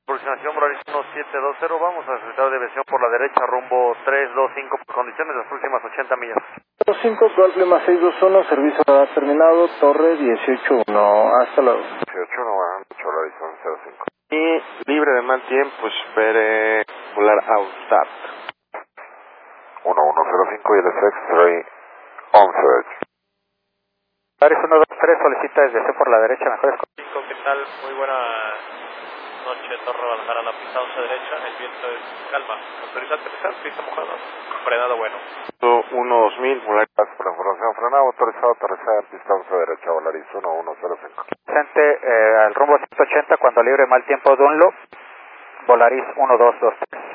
Aproximación Volaris 1720, vamos a solicitar deviación por la derecha rumbo 325 por condiciones de las próximas 80 millas. 5 Golf Lima 621, servicio terminado, Torre 181, hasta luego. 181, van 8 Volaris 1105. Y libre de mal tiempo, espere volar Outstart. 1105 y el FX3 on search. Volaris 123 solicita desviación por la derecha, mejores. ¿Qué tal? Muy buena noche, Torre bajar a la pista 11 derecha, el viento es calma, autorizar aterrizar, pista mojada, frenado bueno. 12000, volar. Gracias por la información, frenado, autorizado, aterrizar, pista 11 derecha, Volaris 1105. Presente al rumbo 180 cuando libre mal tiempo Dunlop, Volaris 1223.